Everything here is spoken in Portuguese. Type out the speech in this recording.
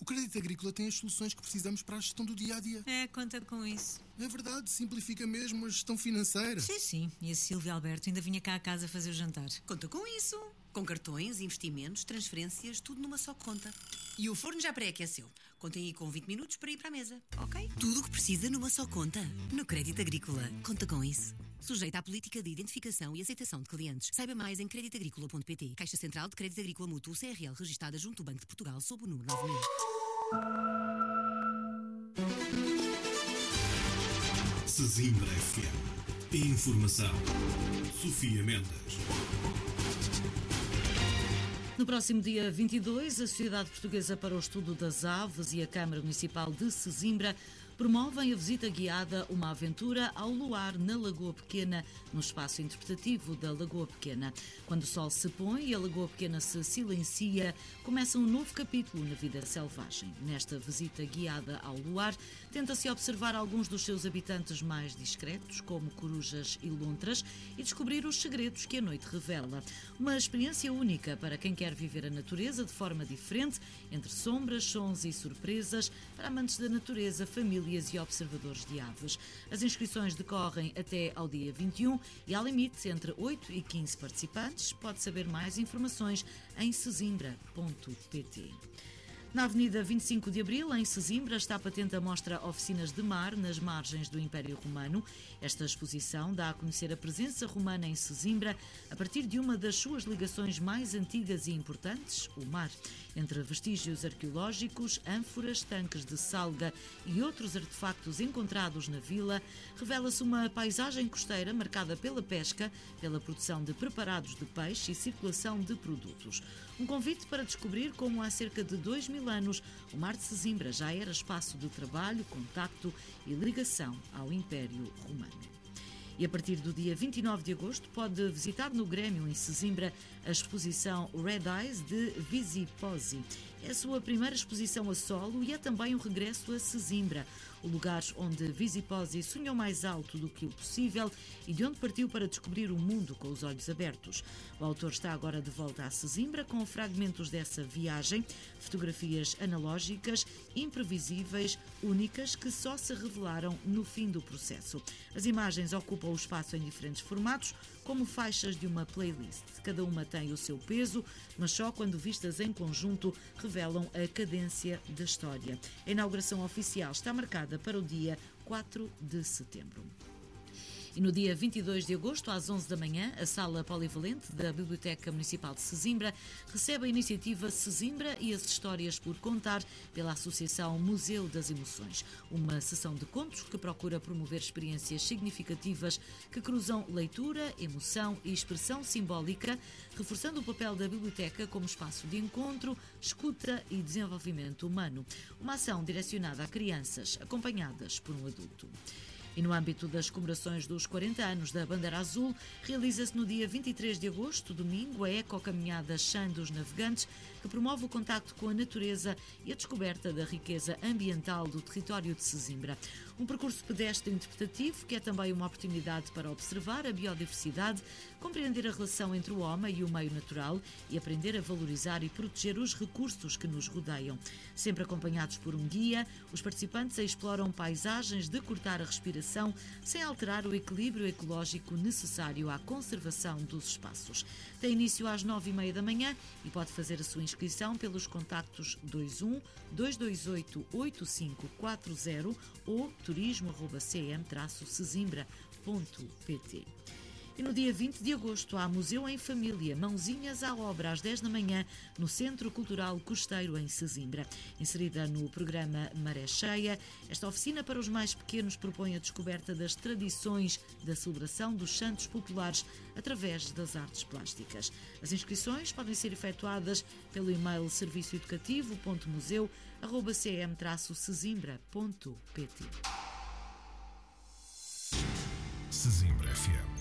Crédito Agrícola tem as soluções que precisamos para a gestão do dia-a-dia. Conta com isso. É verdade, simplifica mesmo a gestão financeira. Sim. E a Silvia Alberto ainda vinha cá a casa fazer o jantar. Conta com isso. Com cartões, investimentos, transferências, tudo numa só conta. E o forno já pré-aqueceu. Contem aí com 20 minutos para ir para a mesa, ok? Tudo o que precisa numa só conta. No Crédito Agrícola. Conta com isso. Sujeita à política de identificação e aceitação de clientes. Saiba mais em creditagricola.pt. Caixa Central de Crédito Agrícola Mútuo CRL, registada junto ao Banco de Portugal sob o número 9000. Sesimbra FM. Informação. Sofia Mendes. No próximo dia 22, a Sociedade Portuguesa para o Estudo das Aves e a Câmara Municipal de Sesimbra promovem a visita guiada Uma Aventura ao Luar na Lagoa Pequena, no espaço interpretativo da Lagoa Pequena. Quando o sol se põe e a Lagoa Pequena se silencia, começa um novo capítulo na vida selvagem. Nesta visita guiada ao luar, tenta-se observar alguns dos seus habitantes mais discretos, como corujas e lontras, e descobrir os segredos que a noite revela. Uma experiência única para quem quer viver a natureza de forma diferente, entre sombras, sons e surpresas, para amantes da natureza, família e observadores de aves. As inscrições decorrem até ao dia 21 e há limite entre 8 e 15 participantes. Pode saber mais informações em sesimbra.pt. Na Avenida 25 de Abril, em Sesimbra, está patente a mostra Oficinas de Mar, nas margens do Império Romano. Esta exposição dá a conhecer a presença romana em Sesimbra a partir de uma das suas ligações mais antigas e importantes, o mar. Entre vestígios arqueológicos, ânforas, tanques de salga e outros artefactos encontrados na vila, revela-se uma paisagem costeira marcada pela pesca, pela produção de preparados de peixe e circulação de produtos. Um convite para descobrir como há cerca de 2000 anos o Mar de Sesimbra já era espaço de trabalho, contacto e ligação ao Império Romano. E a partir do dia 29 de agosto pode visitar no Grêmio, em Sesimbra, a exposição Red Eyes de Visiposi. É a sua primeira exposição a solo e é também um regresso a Sesimbra, o lugar onde Visiposi sonhou mais alto do que o possível e de onde partiu para descobrir o mundo com os olhos abertos. O autor está agora de volta a Sesimbra com fragmentos dessa viagem, fotografias analógicas, imprevisíveis, únicas, que só se revelaram no fim do processo. As imagens ocupam o espaço em diferentes formatos, como faixas de uma playlist. Cada uma tem o seu peso, mas só quando vistas em conjunto revelam a cadência da história. A inauguração oficial está marcada para o dia 4 de setembro. E no dia 22 de agosto, às 11 da manhã, a Sala Polivalente da Biblioteca Municipal de Sesimbra recebe a iniciativa Sesimbra e as Histórias por Contar pela Associação Museu das Emoções. Uma sessão de contos que procura promover experiências significativas que cruzam leitura, emoção e expressão simbólica, reforçando o papel da biblioteca como espaço de encontro, escuta e desenvolvimento humano. Uma ação direcionada a crianças, acompanhadas por um adulto. E no âmbito das comemorações dos 40 anos da Bandeira Azul, realiza-se no dia 23 de agosto, domingo, a Ecocaminhada Chã dos Navegantes, que promove o contacto com a natureza e a descoberta da riqueza ambiental do território de Sesimbra. Um percurso pedestre interpretativo que é também uma oportunidade para observar a biodiversidade, compreender a relação entre o homem e o meio natural e aprender a valorizar e proteger os recursos que nos rodeiam. Sempre acompanhados por um guia, os participantes exploram paisagens de cortar a respiração sem alterar o equilíbrio ecológico necessário à conservação dos espaços. Tem início às 9h30 da manhã e pode fazer a sua inscrição pelos contactos 21 228 8540 ou turismo@cm-sesimbra.pt. E no dia 20 de agosto há Museu em Família, Mãozinhas à Obra, às 10 da manhã, no Centro Cultural Costeiro, em Sesimbra. Inserida no programa Maré Cheia, esta oficina para os mais pequenos propõe a descoberta das tradições da celebração dos santos populares através das artes plásticas. As inscrições podem ser efetuadas pelo e-mail serviçoeducativo.museu@cm-sesimbra.pt. Sesimbra FM.